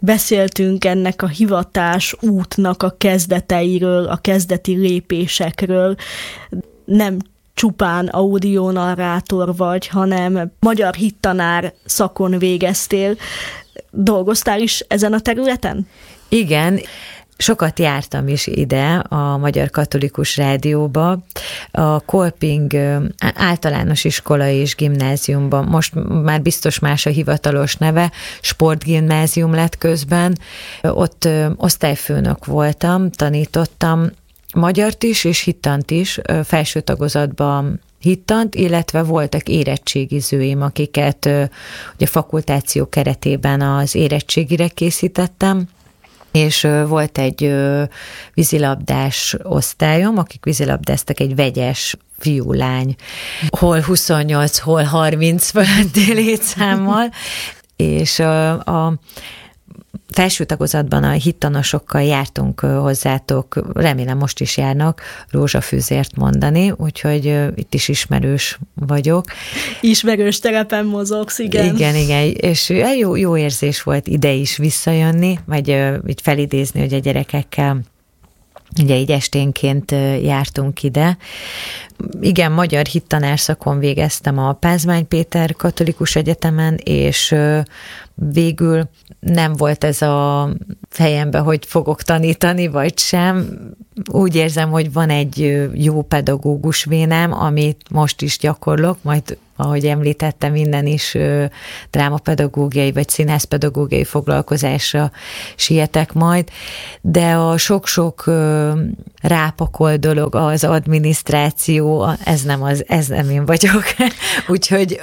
beszéltünk ennek a hivatás útnak a kezdeteiről, a kezdeti lépésekről. Nem csupán audionarrátor vagy, hanem magyar hittanár szakon végeztél. Dolgoztál is ezen a területen? Igen, sokat jártam is ide a Magyar Katolikus Rádióba, a Kolping általános iskola és gimnáziumban, most már biztos más a hivatalos neve, sportgimnázium lett közben, ott osztályfőnök voltam, tanítottam magyart is és hittant is, felső tagozatban hittant, illetve voltak érettségizőim, akiket ugye fakultáció keretében az érettségire készítettem, és volt egy vízilabdás osztályom, akik vízilabdáztak, egy vegyes fiú-lány, hol 28, hol 30 fölötti létszámmal, és a felső tagozatban a hittanosokkal jártunk hozzátok, remélem most is járnak, rózsafűzért mondani, úgyhogy itt is ismerős vagyok. Ismerős terepen mozogsz, igen. Igen, és jó érzés volt ide is visszajönni, vagy így felidézni, hogy a gyerekekkel ugye így esténként jártunk ide. Igen, magyar hittanárszakon végeztem a Pázmány Péter Katolikus Egyetemen, és végül nem volt ez a fejemben, hogy fogok tanítani, vagy sem. Úgy érzem, hogy van egy jó pedagógus vénem, amit most is gyakorlok, majd, ahogy említettem, minden is drámapedagógiai vagy színászpedagógiai foglalkozásra sietek majd, de a sok-sok rápakol dolog, az adminisztráció, ez nem én vagyok. Úgyhogy,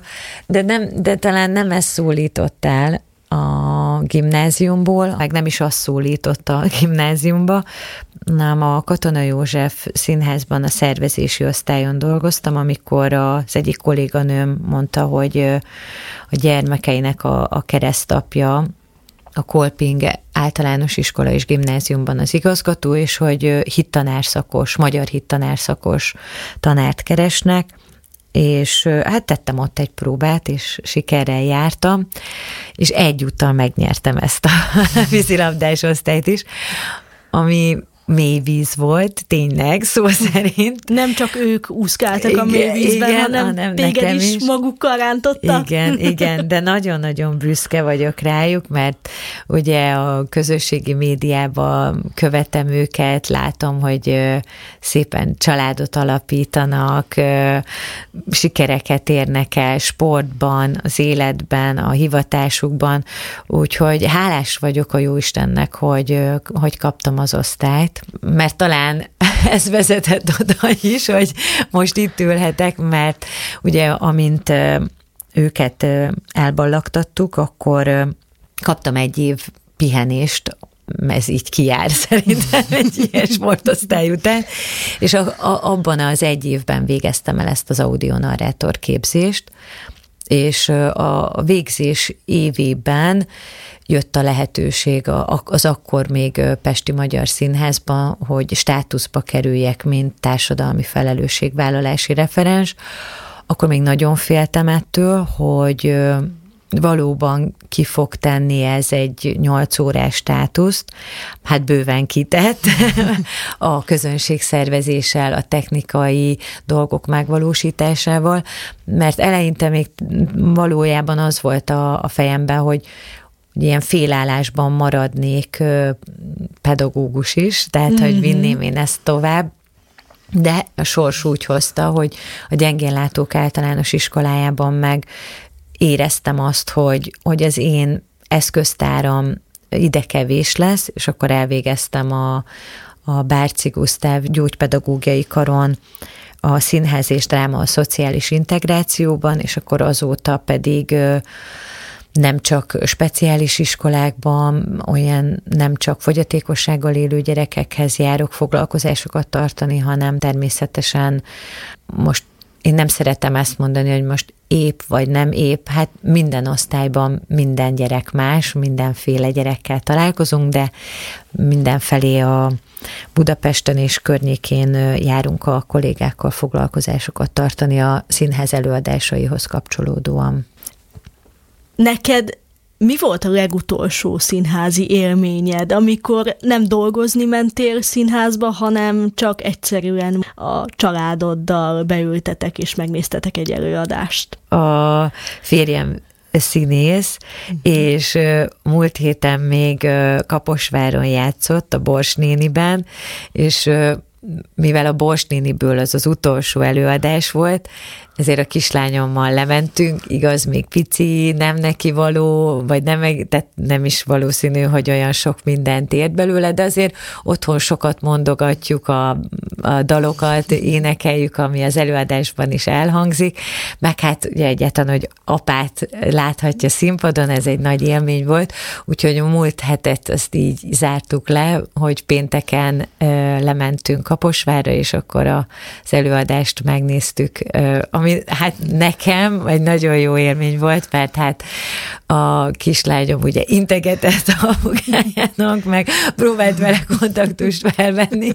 de talán nem ez szólított el a gimnáziumból, meg nem is azt szólított a gimnáziumba, hanem a Katona József Színházban a szervezési osztályon dolgoztam, amikor az egyik kolléganőm mondta, hogy a gyermekeinek a keresztapja a Kolping általános iskola és gimnáziumban az igazgató, és hogy hittanárszakos, magyar hittanárszakos tanárt keresnek, és hát tettem ott egy próbát, és sikerrel jártam, és egyúttal megnyertem ezt a vízilabdás osztályt is, ami mély víz volt, tényleg, szó szerint. Nem csak ők úszkáltak a mély vízben, hanem téged is magukkal rántottak. Igen, de nagyon-nagyon büszke vagyok rájuk, mert ugye a közösségi médiában követem őket, látom, hogy szépen családot alapítanak, sikereket érnek el sportban, az életben, a hivatásukban, úgyhogy hálás vagyok a Jóistennek, hogy kaptam az osztályt, mert talán ez vezetett oda is, hogy most itt ülhetek, mert ugye amint őket elballagtattuk, akkor kaptam egy év pihenést, ez így kijár szerintem egy ilyen sportosztály után, és abban az egy évben végeztem el ezt az audionarrátor képzést, és a végzés évében jött a lehetőség az akkor még Pesti Magyar Színházban, hogy státuszba kerüljek, mint társadalmi felelősségvállalási referens. Akkor még nagyon féltem ettől, hogy valóban ki fog tenni ez egy 8 órás státuszt, hát bőven kitett a közönségszervezéssel, a technikai dolgok megvalósításával, mert eleinte még valójában az volt a fejemben, hogy ilyen félállásban maradnék pedagógus is, tehát hogy vinném én ezt tovább, de a sors úgy hozta, hogy a gyengénlátók általános iskolájában meg éreztem azt, hogy az én eszköztáram ide kevés lesz, és akkor elvégeztem a Bárci Gusztáv gyógypedagógiai karon a színház és dráma a szociális integrációban, és akkor azóta pedig nem csak speciális iskolákban, nem csak fogyatékossággal élő gyerekekhez járok foglalkozásokat tartani, hanem természetesen most én nem szeretem ezt mondani, hogy most épp vagy nem épp, hát minden osztályban minden gyerek más, mindenféle gyerekkel találkozunk, de mindenfelé a Budapesten és környékén járunk a kollégákkal foglalkozásokat tartani a színház előadásaihoz kapcsolódóan. Neked Mi volt a legutolsó színházi élményed, amikor nem dolgozni mentél színházba, hanem csak egyszerűen a családoddal beültetek és megnéztetek egy előadást? A férjem színész, és múlt héten még Kaposváron játszott a Bors néniben, és mivel a Bors néniből az utolsó előadás volt, ezért a kislányommal lementünk, igaz, még pici, nem neki való, vagy tehát nem is valószínű, hogy olyan sok mindent ért belőle, de azért otthon sokat mondogatjuk a dalokat, énekeljük, ami az előadásban is elhangzik, meg hát ugye egyáltalán, hogy apát láthatja színpadon, ez egy nagy élmény volt, úgyhogy a múlt hetet azt így zártuk le, hogy pénteken lementünk Kaposvárra, és akkor az előadást megnéztük, ami hát nekem egy nagyon jó élmény volt, mert hát a kislányom ugye integetett a apukájának, meg próbált vele kontaktust felvenni.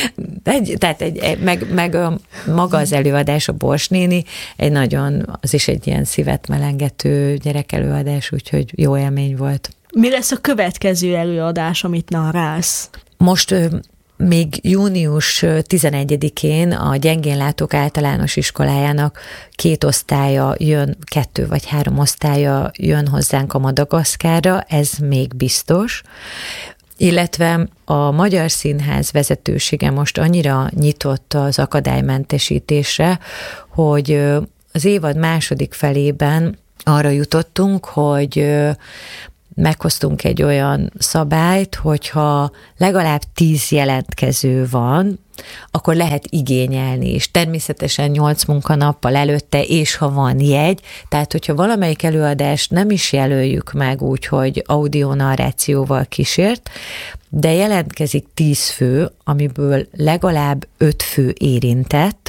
Meg maga az előadás, a Bors néni, az is egy ilyen szívet melengető gyerekelőadás, úgyhogy jó élmény volt. Mi lesz a következő előadás, amit narrálsz? Most még június 11-én a gyengénlátók általános iskolájának 2 osztálya jön, 2 vagy 3 osztálya jön hozzánk a Madagaszkárra, ez még biztos. Illetve a Magyar Színház vezetősége most annyira nyitott az akadálymentesítésre, hogy az évad második felében arra jutottunk, hogy meghoztunk egy olyan szabályt, hogyha legalább 10 jelentkező van, akkor lehet igényelni, és természetesen 8 munkanappal előtte, és ha van jegy, tehát hogyha valamelyik előadást nem is jelöljük meg úgy, hogy audionarrációval kísért, de jelentkezik 10 fő, amiből legalább 5 fő érintett,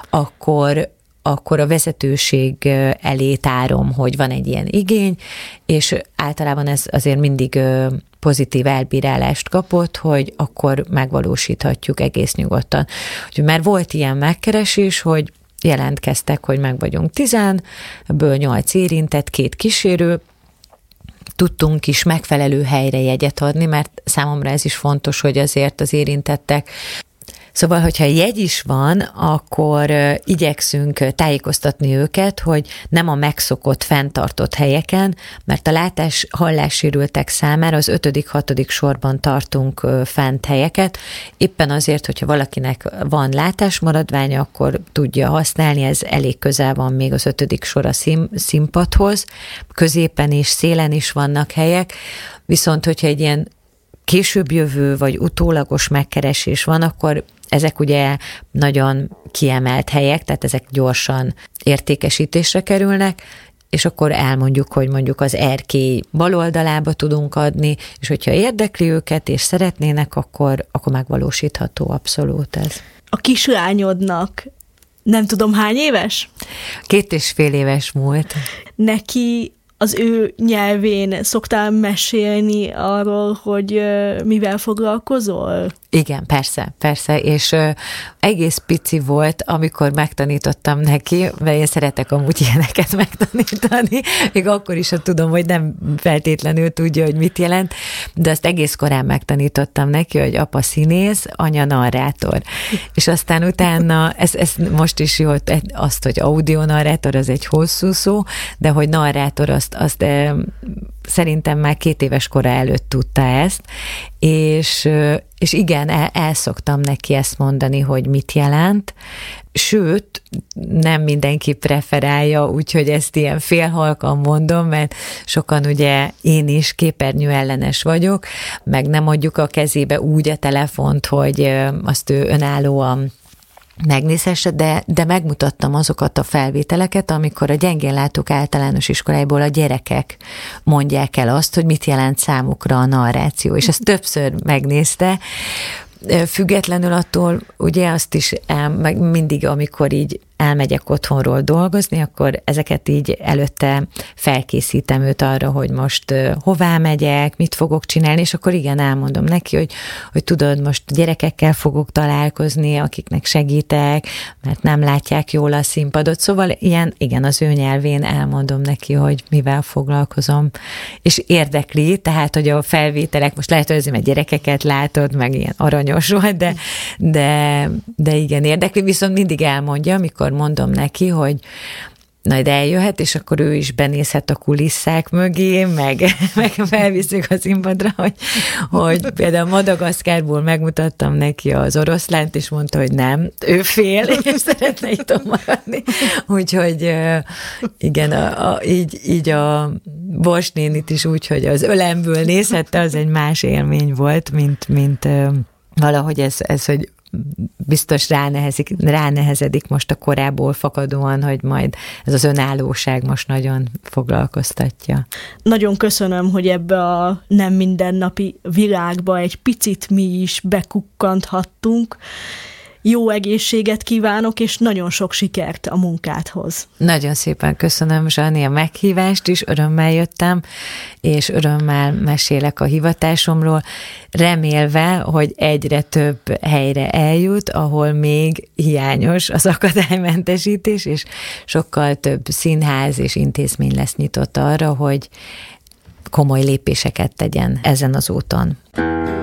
akkor a vezetőség elé tárom, hogy van egy ilyen igény, és általában ez azért mindig pozitív elbírálást kapott, hogy akkor megvalósíthatjuk egész nyugodtan. Úgyhogy már volt ilyen megkeresés, hogy jelentkeztek, hogy meg vagyunk 10, ebből 8 érintett, 2 kísérő, tudtunk is megfelelő helyre jegyet adni, mert számomra ez is fontos, hogy azért az érintettek. Szóval, hogyha jegy is van, akkor igyekszünk tájékoztatni őket, hogy nem a megszokott, fenntartott helyeken, mert a látássérültek számára az 5.-6. sorban tartunk fent helyeket, éppen azért, hogyha valakinek van látásmaradványa, akkor tudja használni, ez elég közel van még az 5. sor a színpadhoz, középen és szélen is vannak helyek, viszont hogyha egy ilyen később jövő vagy utólagos megkeresés van, akkor ezek ugye nagyon kiemelt helyek, tehát ezek gyorsan értékesítésre kerülnek, és akkor elmondjuk, hogy mondjuk az erkély bal oldalába tudunk adni, és hogyha érdekli őket, és szeretnének, akkor megvalósítható abszolút ez. A kislányodnak nem tudom hány éves? 2,5 éves múlt. Neki az ő nyelvén szoktál mesélni arról, hogy mivel foglalkozol? Igen, persze, és egész pici volt, amikor megtanítottam neki, mert én szeretek amúgy ilyeneket megtanítani, még akkor is, ha tudom, hogy nem feltétlenül tudja, hogy mit jelent, de azt egész korán megtanítottam neki, hogy apa színész, anya narrátor. És aztán utána, ez most is jó, azt, hogy audionarrátor, az egy hosszú szó, de hogy narrátor, azt szerintem már 2 éves kora előtt tudta ezt, és igen, el szoktam neki ezt mondani, hogy mit jelent, sőt, nem mindenki preferálja, úgyhogy ezt ilyen félhalkan mondom, mert sokan ugye én is képernyő ellenes vagyok, meg nem adjuk a kezébe úgy a telefont, hogy azt ő önállóan megnézhesse, de megmutattam azokat a felvételeket, amikor a gyengénlátók általános iskoláiból a gyerekek mondják el azt, hogy mit jelent számukra a narráció, és ezt többször megnézte, függetlenül attól, ugye azt is, meg mindig, amikor így elmegyek otthonról dolgozni, akkor ezeket így előtte felkészítem őt arra, hogy most hová megyek, mit fogok csinálni, és akkor igen, elmondom neki, hogy tudod, most gyerekekkel fogok találkozni, akiknek segítek, mert nem látják jól a színpadot, szóval igen, az ő nyelvén elmondom neki, hogy mivel foglalkozom, és érdekli, tehát, hogy a felvételek, most lehet, hogy azért, mert gyerekeket látod, meg ilyen aranyos volt, de igen, érdekli, viszont mindig elmondja, amikor mondom neki, hogy majd eljöhet, és akkor ő is benézhet a kulisszák mögé, meg felviszük a színpadra, hogy például Madagaszkárból megmutattam neki az oroszlánt, és mondta, hogy nem, ő fél, és szeretne itt maradni. Úgyhogy igen, így a Bors nénit is úgy, hogy az ölemből nézhette, az egy más élmény volt, mint valahogy ez, hogy biztos ránehezedik most a korából fakadóan, hogy majd ez az önállóság most nagyon foglalkoztatja. Nagyon köszönöm, hogy ebbe a nem mindennapi világba egy picit mi is bekukkanthattunk. Jó egészséget kívánok, és nagyon sok sikert a munkádhoz. Nagyon szépen köszönöm, Zsani, a meghívást is, örömmel jöttem, és örömmel mesélek a hivatásomról, remélve, hogy egyre több helyre eljut, ahol még hiányos az akadálymentesítés, és sokkal több színház és intézmény lesz nyitott arra, hogy komoly lépéseket tegyen ezen az úton.